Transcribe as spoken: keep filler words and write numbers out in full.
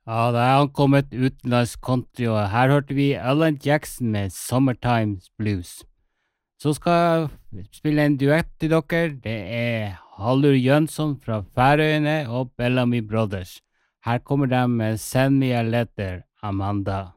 Ja, det er ankommet utenlandsk country, og her hørte vi Alan Jackson med Summertime Blues. Så skal jeg spille en duett til dere. Det er Hallur Jønsson fra Færøyene og Bellamy Brothers. Her kommer de med Send Me a Letter, Amanda.